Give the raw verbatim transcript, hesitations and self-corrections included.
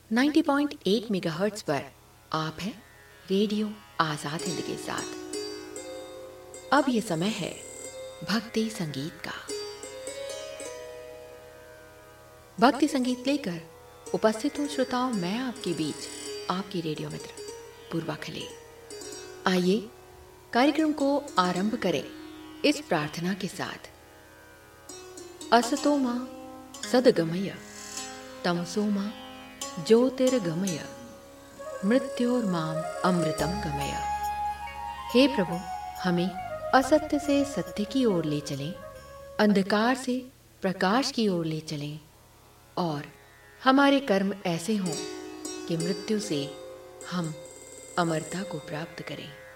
नब्बे पॉइंट एक मेगाहर्ट्ज़ पर आप हैं रेडियो आज़ाद हिंद के साथ। अब ये समय है भक्ति संगीत का। भक्ति संगीत लेकर उपस्थित हूँ श्रोताओं, मैं आपके बीच आपकी रेडियो मित्र पूर्वा खले। आइए कार्यक्रम को आरंभ करें इस प्रार्थना के साथ। असतो मां सद्गमय तमसो मां ज्योतिर्गमय मृत्योर्माम अमृतम गमय। हे प्रभु, हमें असत्य से सत्य की ओर ले चलें, अंधकार से प्रकाश की ओर ले चलें और हमारे कर्म ऐसे हों कि मृत्यु से हम अमरता को प्राप्त करें।